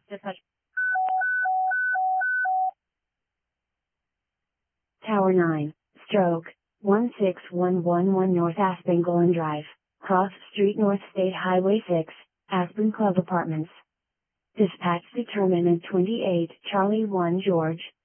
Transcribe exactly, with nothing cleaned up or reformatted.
Dispatch. Tower nine, stroke, one six one one one North Aspen Glen Drive, Cross Street North State Highway six, Aspen Club Apartments. Dispatch determinant twenty-eight Charlie one George.